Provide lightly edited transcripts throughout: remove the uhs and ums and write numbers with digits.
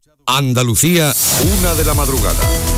Andalucía, 1:00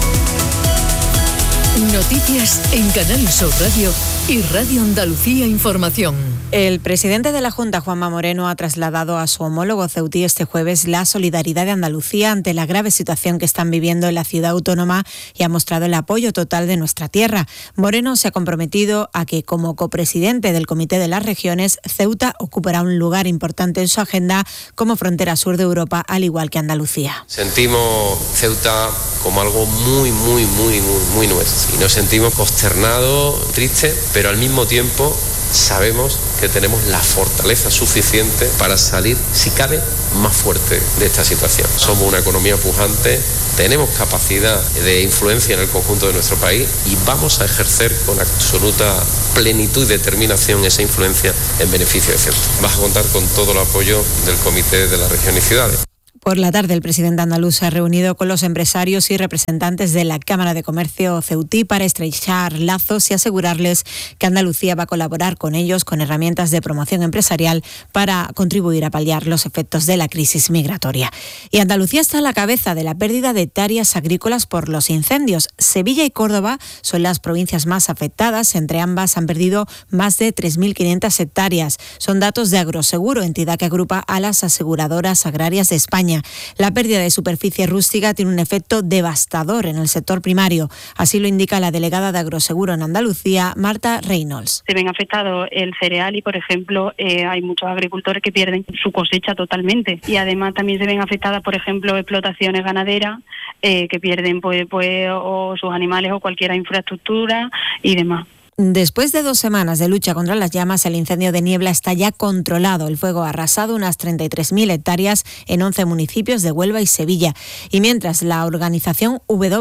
a.m. Noticias en Canal Sur Radio y Radio Andalucía Información. El presidente de la Junta, Juanma Moreno, ha trasladado a su homólogo ceutí este jueves la solidaridad de Andalucía ante la grave situación que están viviendo en la ciudad autónoma y ha mostrado el apoyo total de nuestra tierra. Moreno se ha comprometido a que, como copresidente del Comité de las Regiones, Ceuta ocupará un lugar importante en su agenda como frontera sur de Europa, al igual que Andalucía. Sentimos Ceuta como algo muy nuestro y nos sentimos consternados, tristes, pero al mismo tiempo sabemos que tenemos la fortaleza suficiente para salir, si cabe, más fuerte de esta situación. Somos una economía pujante, tenemos capacidad de influencia en el conjunto de nuestro país y vamos a ejercer con absoluta plenitud y determinación esa influencia en beneficio de Ceuta. Vas a contar con todo el apoyo del Comité de la Región y Ciudades. Por la tarde, el presidente andaluz se ha reunido con los empresarios y representantes de la Cámara de Comercio ceutí para estrechar lazos y asegurarles que Andalucía va a colaborar con ellos con herramientas de promoción empresarial para contribuir a paliar los efectos de la crisis migratoria. Y Andalucía está a la cabeza de la pérdida de hectáreas agrícolas por los incendios. Sevilla y Córdoba son las provincias más afectadas. Entre ambas han perdido más de 3.500 hectáreas. Son datos de Agroseguro, entidad que agrupa a las aseguradoras agrarias de España. La pérdida de superficie rústica tiene un efecto devastador en el sector primario. Así lo indica la delegada de Agroseguro en Andalucía, Marta Reynolds. Se ven afectados el cereal y, por ejemplo, hay muchos agricultores que pierden su cosecha totalmente. Y además también se ven afectadas, por ejemplo, explotaciones ganaderas que pierden pues o sus animales o cualquier infraestructura y demás. Después de 2 semanas de lucha contra las llamas, el incendio de Niebla está ya controlado. El fuego ha arrasado unas 33.000 hectáreas en 11 municipios de Huelva y Sevilla. Y mientras, la organización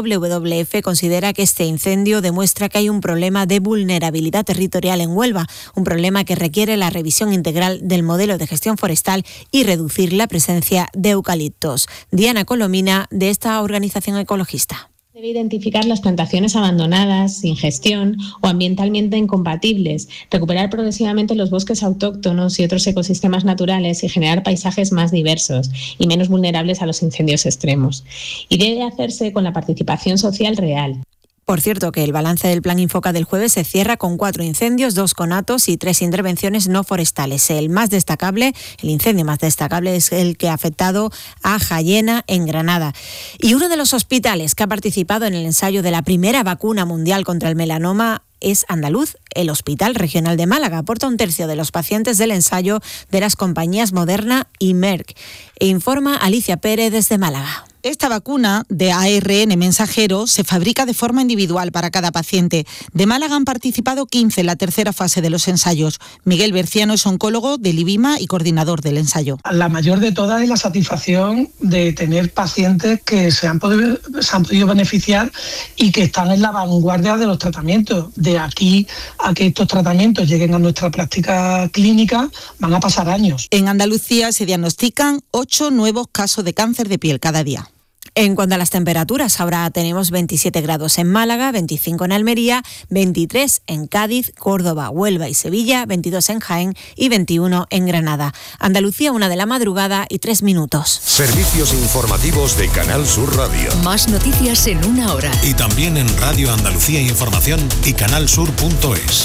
WWF considera que este incendio demuestra que hay un problema de vulnerabilidad territorial en Huelva, un problema que requiere la revisión integral del modelo de gestión forestal y reducir la presencia de eucaliptos. Diana Colomina, de esta organización ecologista. Debe identificar las plantaciones abandonadas, sin gestión o ambientalmente incompatibles, recuperar progresivamente los bosques autóctonos y otros ecosistemas naturales y generar paisajes más diversos y menos vulnerables a los incendios extremos. Y debe hacerse con la participación social real. Por cierto, que el balance del Plan Infoca del jueves se cierra con 4 incendios, 2 conatos y 3 intervenciones no forestales. El incendio más destacable es el que ha afectado a Jayena, en Granada. Y uno de los hospitales que ha participado en el ensayo de la primera vacuna mundial contra el melanoma es andaluz. El Hospital Regional de Málaga aporta 1/3 de los pacientes del ensayo de las compañías Moderna y Merck. Informa Alicia Pérez desde Málaga. Esta vacuna de ARN mensajero se fabrica de forma individual para cada paciente. De Málaga han participado 15 en la tercera fase de los ensayos. Miguel Berciano es oncólogo del IBIMA y coordinador del ensayo. La mayor de todas es la satisfacción de tener pacientes que se han podido beneficiar y que están en la vanguardia de los tratamientos. De aquí a que estos tratamientos lleguen a nuestra práctica clínica van a pasar años. En Andalucía se diagnostican 8 nuevos casos de cáncer de piel cada día. En cuanto a las temperaturas, ahora tenemos 27 grados en Málaga, 25 en Almería, 23 en Cádiz, Córdoba, Huelva y Sevilla, 22 en Jaén y 21 en Granada. Andalucía, 1:00 y 3 minutos. Servicios informativos de Canal Sur Radio. Más noticias en 1 hora. Y también en Radio Andalucía Información y canalsur.es.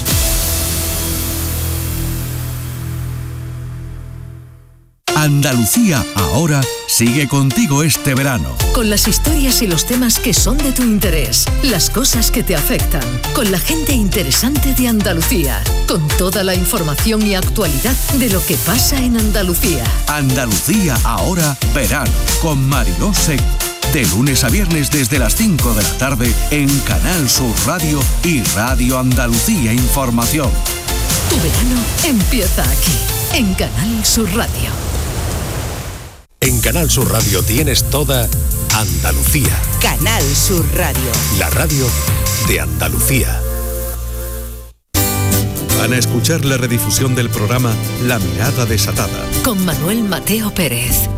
Andalucía ahora sigue contigo este verano. Con las historias y los temas que son de tu interés, las cosas que te afectan, con la gente interesante de Andalucía, con toda la información y actualidad de lo que pasa en Andalucía. Andalucía ahora verano, con Mariló Seco. De lunes a viernes desde las 5 de la tarde en Canal Sur Radio y Radio Andalucía Información. Tu verano empieza aquí, en Canal Sur Radio. En Canal Sur Radio tienes toda Andalucía. Canal Sur Radio. La radio de Andalucía. Van a escuchar la redifusión del programa La Mirada Desatada. Con Manuel Mateo Pérez.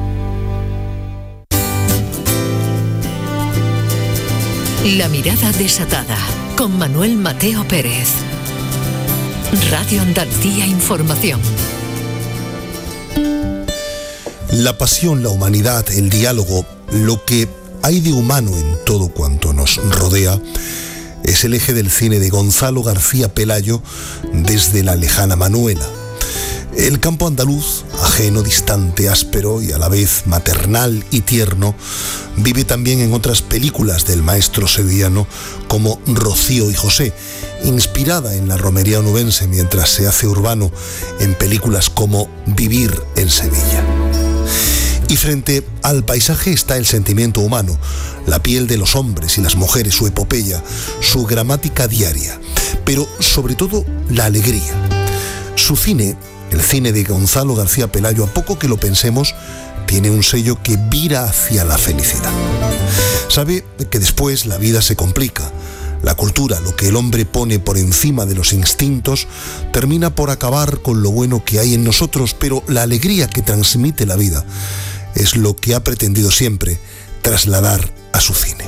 La Mirada Desatada. Con Manuel Mateo Pérez. Radio Andalucía Información. La pasión, la humanidad, el diálogo Lo que hay de humano en todo cuanto nos rodea es el eje del cine de Gonzalo García Pelayo desde la lejana Manuela. El campo andaluz, ajeno, distante, áspero y a la vez maternal y tierno, vive también en otras películas del maestro sevillano como Rocío y José, inspirada en la romería onubense mientras se hace urbano en películas como Vivir en Sevilla. Y frente al paisaje está el sentimiento humano, la piel de los hombres y las mujeres, su epopeya, su gramática diaria, pero sobre todo la alegría. Su cine, el cine de Gonzalo García Pelayo, a poco que lo pensemos, tiene un sello que vira hacia la felicidad. Sabe que después la vida se complica. La cultura, lo que el hombre pone por encima de los instintos, termina por acabar con lo bueno que hay en nosotros, pero la alegría que transmite la vida es lo que ha pretendido siempre trasladar a su cine.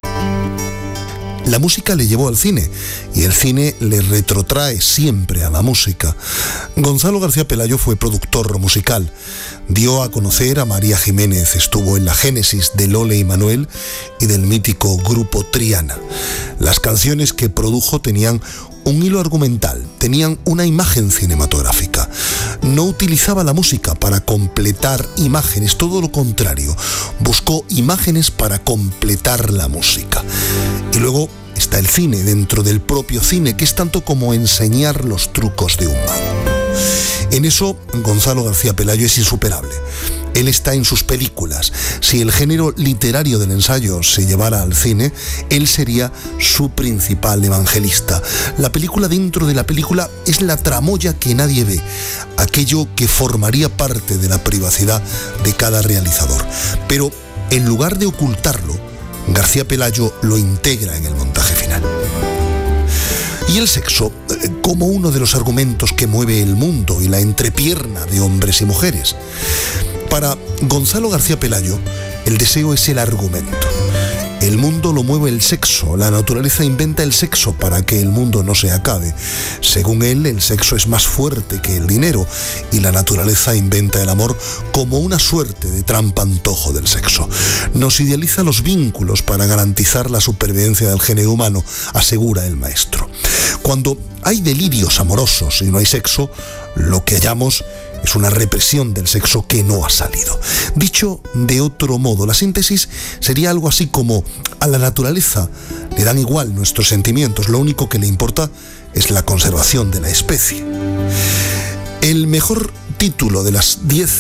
La música le llevó al cine y el cine le retrotrae siempre a la música. Gonzalo García Pelayo fue productor musical, dio a conocer a María Jiménez, estuvo en la génesis de Lole y Manuel y del mítico grupo Triana. Las canciones que produjo tenían un hilo argumental, tenían una imagen cinematográfica. No utilizaba la música para completar imágenes, todo lo contrario, buscó imágenes para completar la música. Y luego está el cine dentro del propio cine, que es tanto como enseñar los trucos de un mago. En eso, Gonzalo García Pelayo es insuperable. Él está en sus películas. Si el género literario del ensayo se llevara al cine, él sería su principal evangelista. La película dentro de la película es la tramoya que nadie ve, aquello que formaría parte de la privacidad de cada realizador. Pero en lugar de ocultarlo, García Pelayo lo integra en el montaje final. Y el sexo, como uno de los argumentos que mueve el mundo y la entrepierna de hombres y mujeres. Para Gonzalo García Pelayo, el deseo es el argumento. El mundo lo mueve el sexo, la naturaleza inventa el sexo para que el mundo no se acabe. Según él, el sexo es más fuerte que el dinero y la naturaleza inventa el amor como una suerte de trampa-antojo del sexo. Nos idealiza los vínculos para garantizar la supervivencia del género humano, asegura el maestro. Cuando hay delirios amorosos y no hay sexo, lo que hallamos es una represión del sexo que no ha salido. Dicho de otro modo, la síntesis sería algo así como: a la naturaleza le dan igual nuestros sentimientos, lo único que le importa es la conservación de la especie. El mejor título de las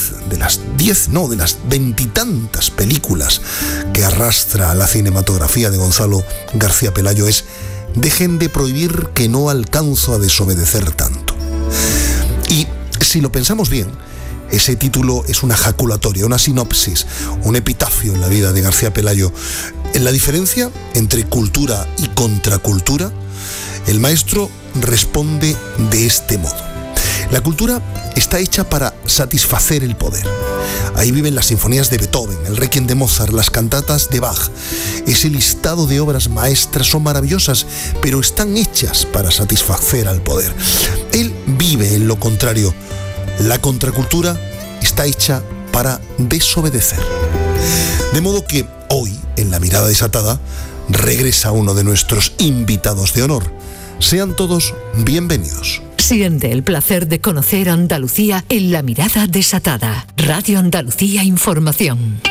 20 películas que arrastra la cinematografía de Gonzalo García Pelayo es Dejen de prohibir que no alcanzo a desobedecer tanto. Y si lo pensamos bien, ese título es una jaculatoria, una sinopsis, un epitafio en la vida de García Pelayo. En la diferencia entre cultura y contracultura, el maestro responde de este modo. La cultura está hecha para satisfacer el poder. Ahí viven las sinfonías de Beethoven, el Requiem de Mozart, las cantatas de Bach. Ese listado de obras maestras son maravillosas, pero están hechas para satisfacer al poder. Él vive en lo contrario. La contracultura está hecha para desobedecer. De modo que hoy, en La Mirada Desatada, regresa uno de nuestros invitados de honor. Sean todos bienvenidos. Siente el placer de conocer Andalucía en La Mirada Desatada. Radio Andalucía Información.